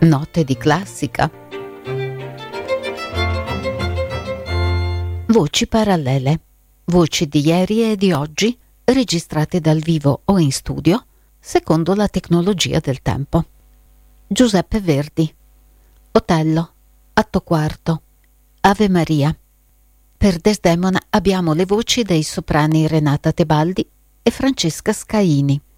Note di classica. Voci parallele. Voci di ieri e di oggi, registrate dal vivo o in studio, secondo la tecnologia del tempo. Giuseppe Verdi. Otello, atto quarto. Ave Maria. Per Desdemona abbiamo le voci dei soprani Renata Tebaldi e Francesca Scaini.